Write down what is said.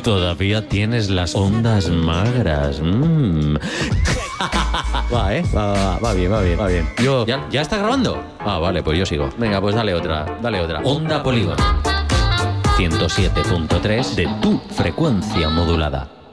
Todavía tienes las ondas magras. Va, va bien. Yo, ¿ya está grabando? Ah, vale, pues yo sigo. Venga, pues dale otra. Onda Polígono 107.3 de tu frecuencia modulada.